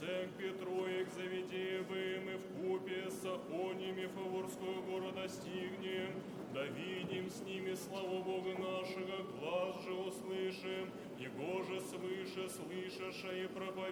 к Петру и к Завидеевым, и вкупе с Афониями Фаворского города стигнем, да видим с ними славу Бога нашего, глаз же услышим, Его же свыше слышаша и проповедуем